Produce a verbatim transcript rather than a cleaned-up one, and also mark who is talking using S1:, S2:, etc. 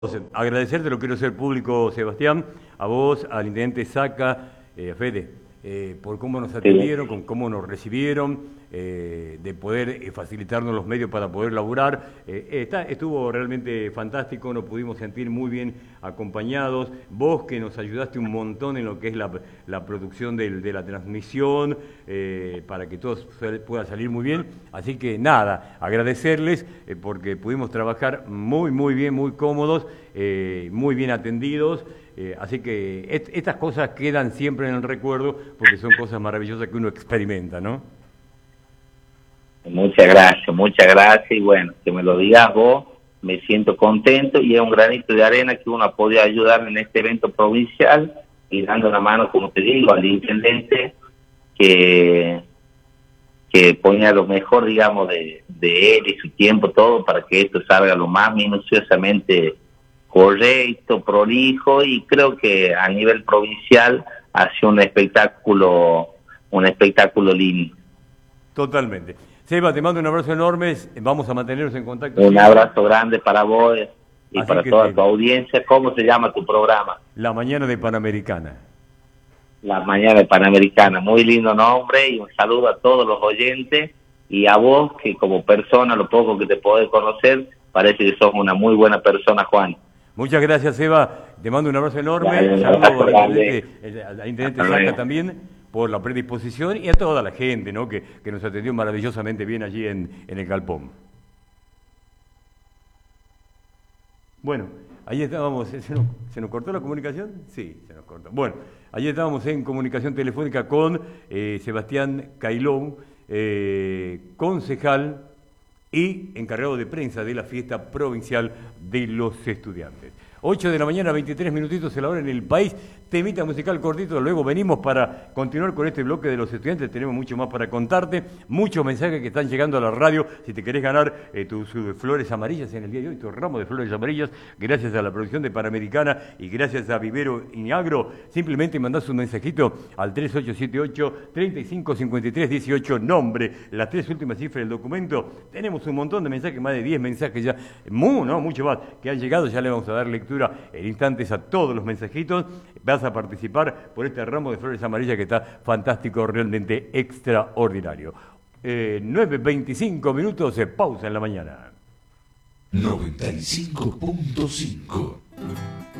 S1: Agradecerte, lo quiero hacer público, Sebastián, a vos, al intendente Saca, eh, a Fede, eh, por cómo nos atendieron, con cómo nos recibieron, eh, de poder eh, facilitarnos los medios para poder laburar. Eh, está, estuvo realmente fantástico, nos pudimos sentir muy bien acompañados. Vos que nos ayudaste un montón en lo que es la, la producción del, de la transmisión, eh, para que todo pueda salir muy bien. Así que nada, agradecerles eh, porque pudimos trabajar muy, muy bien, muy cómodos, eh, muy bien atendidos. Eh, así que et, estas cosas quedan siempre en el recuerdo porque son cosas maravillosas que uno experimenta, ¿no?
S2: Muchas gracias, muchas gracias, y bueno, que me lo digas vos, me siento contento y es un granito de arena que uno ha podido ayudar en este evento provincial y dando la mano, como te digo, al intendente que, que ponga lo mejor, digamos, de, de él y su tiempo, todo, para que esto salga lo más minuciosamente correcto, prolijo, y creo que a nivel provincial ha sido un espectáculo, un espectáculo lindo.
S1: Totalmente. Seba, te mando un abrazo enorme, vamos a mantenernos en contacto.
S2: Un siempre. Abrazo grande para vos y Así para toda te... tu audiencia. ¿Cómo se llama tu programa?
S1: La Mañana de Panamericana.
S2: La Mañana de Panamericana, muy lindo nombre, y un saludo a todos los oyentes y a vos, que como persona, lo poco que te podés conocer, parece que sos una muy buena persona, Juan.
S1: Muchas gracias, Seba, te mando un abrazo enorme, saludo al intendente, al intendente Saca también por la predisposición, y a toda la gente, ¿no?, que, que nos atendió maravillosamente bien allí en, en el Galpón. Bueno, ahí estábamos, ¿se nos, ¿se nos cortó la comunicación? Sí, se nos cortó. Bueno, allí estábamos en comunicación telefónica con eh, Sebastián Cailón, eh, concejal y encargado de prensa de la fiesta provincial de los estudiantes. ocho de la mañana, veintitrés minutitos en la hora en el país. Temita musical cortito, luego venimos para continuar con este bloque de los estudiantes. Tenemos mucho más para contarte, muchos mensajes que están llegando a la radio. Si te querés ganar eh, tus uh, flores amarillas en el día de hoy, tu ramo de flores amarillas, gracias a la producción de Panamericana y gracias a Vivero Inagro, simplemente mandás un mensajito al tres ocho siete ocho, tres cinco cinco tres uno ocho, nombre, las tres últimas cifras del documento. Tenemos un montón de mensajes, más de diez mensajes ya, muy, no, mucho más, que han llegado. Ya le vamos a dar lectura en instantes a todos los mensajitos. Vas a participar por este ramo de flores amarillas que está fantástico, realmente extraordinario. Eh, nueve veinticinco minutos de pausa en la mañana.
S3: noventa y cinco punto cinco